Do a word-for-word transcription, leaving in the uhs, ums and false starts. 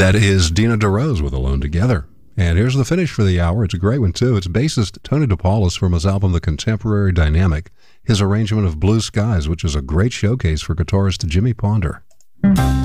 That is Dina DeRose with Alone Together. And here's the finish for the hour. It's a great one, too. It's bassist Tony DePaulis from his album The Contemporary Dynamic, his arrangement of Blue Skies, which is a great showcase for guitarist Jimmy Ponder.